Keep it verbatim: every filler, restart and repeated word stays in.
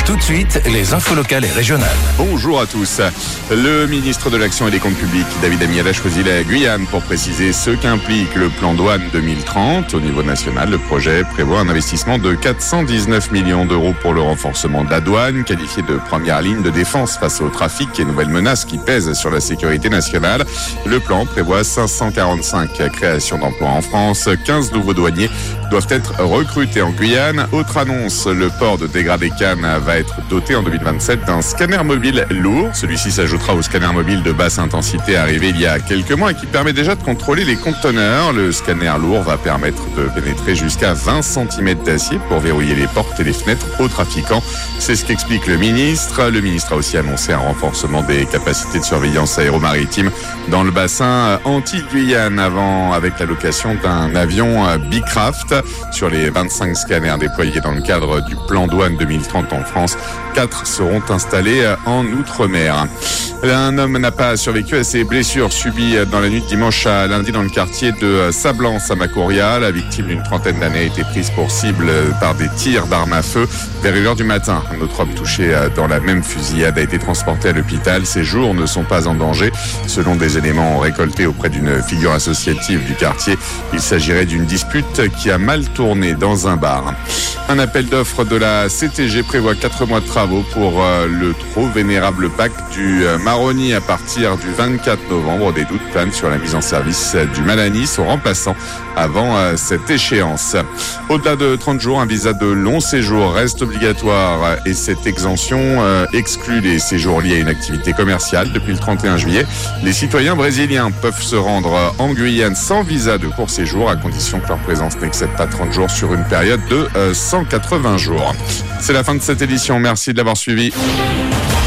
Tout de suite, les infos locales et régionales. Bonjour à tous. Le ministre de l'Action et des Comptes Publics, David Amiel, a choisi la Guyane pour préciser ce qu'implique le plan douane deux mille trente. Au niveau national, le projet prévoit un investissement de quatre cent dix-neuf millions d'euros pour le renforcement de la douane, qualifié de première ligne de défense face au trafic et nouvelles menaces qui pèsent sur la sécurité nationale. Le plan prévoit cinq cent quarante-cinq créations d'emplois en France. quinze nouveaux douaniers doivent être recrutés en Guyane. Autre annonce, le port de Dégradé-Cannes va être doté en deux mille vingt-sept d'un scanner mobile lourd. Celui-ci s'ajoutera au scanner mobile de basse intensité arrivé il y a quelques mois et qui permet déjà de contrôler les conteneurs. Le scanner lourd va permettre de pénétrer jusqu'à vingt centimètres d'acier pour verrouiller les portes et les fenêtres aux trafiquants. C'est ce qu'explique le ministre. Le ministre a aussi annoncé un renforcement des capacités de surveillance aéromaritime dans le bassin anti-Guyane avant avec la location d'un avion Bicraft. Sur les vingt-cinq scanners déployés dans le cadre du plan douane deux mille trente en France, quatre seront installés en Outre-mer. Un homme n'a pas survécu à ses blessures subies dans la nuit de dimanche à lundi dans le quartier de Sablance à Macouria. La victime d'une trentaine d'années a été prise pour cible par des tirs d'armes à feu vers une heure du matin. Un autre homme touché dans la même fusillade a été transporté à l'hôpital. Ses jours ne sont pas en danger. Selon des éléments récoltés auprès d'une figure associative du quartier, il s'agirait d'une dispute qui a mal tourné dans un bar. Un appel d'offres de la C T G prévoit quatre mois de travaux pour le trop vénérable P A C du Maroni à partir du vingt-quatre novembre. Des doutes planent sur la mise en service du Malani, son remplaçant, avant cette échéance. Au-delà de trente jours, un visa de long séjour reste obligatoire et cette exemption exclut les séjours liés à une activité commerciale. Depuis le trente et un juillet, les citoyens brésiliens peuvent se rendre en Guyane sans visa de court séjour à condition que leur présence n'excède pas trente jours sur une période de cent quatre-vingts jours. C'est la fin de cette édition. Merci de l'avoir suivi.